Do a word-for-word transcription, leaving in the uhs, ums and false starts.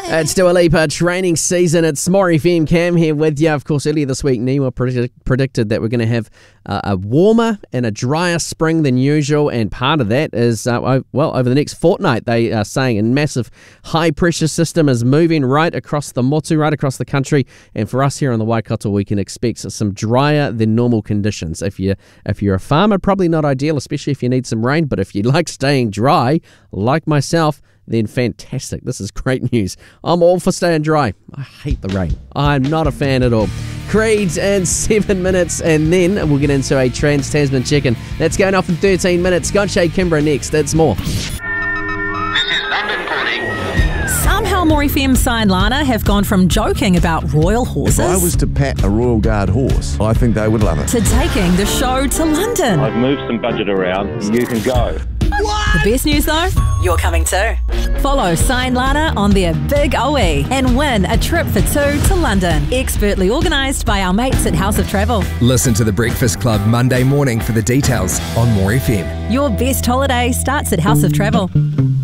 It's Dua Lipa training season. It's More F M. Cam here with you. Of course, earlier this week, NIWA predict- predicted that we're going to have uh, a warmer and a drier spring than usual. And part of that is, uh, well, over the next fortnight, they are saying a massive high-pressure system is moving right across the motu, right across the country. And for us here on the Waikato, we can expect some drier than normal conditions. If, you, if you're a farmer, probably not ideal, especially if you need some rain. But if you like staying dry, like myself, then fantastic. This is great news. I'm all for staying dry. I hate the rain. I'm not a fan at all. Creed in seven minutes, and then we'll get into a Trans-Tasman check-in. That's going off in thirteen minutes. Scott Shay Kimbrough next. That's more. This is London calling. Somehow More F M Sign Lana have gone from joking about royal horses If I was to pat a Royal Guard horse, I think they would love it. to taking the show to London. I've moved some budget around. You can go. The best news though, you're coming too. Follow Sign Lana on their Big O E and win a trip for two to London. Expertly organised by our mates at House of Travel. Listen to The Breakfast Club Monday morning for the details on More F M. Your best holiday starts at House of Travel.